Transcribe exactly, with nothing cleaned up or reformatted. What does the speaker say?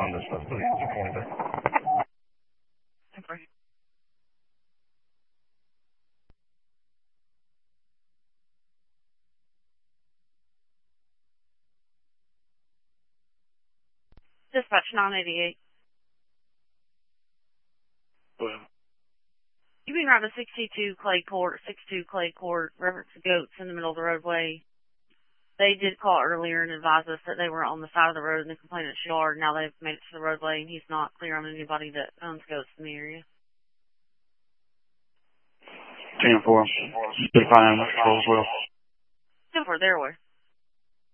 on this stuff, please. It's a pointer. Okay. Dispatch nine eighty-eight. Well, You being around the sixty-two Clay Court, sixty-two Clay Court, reference to goats in the middle of the roadway. They did call earlier and advise us that they were on the side of the road in the complainant's yard. Now they've made it to the roadway, and he's not clear on anybody that owns goats in the area. ten four. Big fine animal control as well. ten four, they're aware.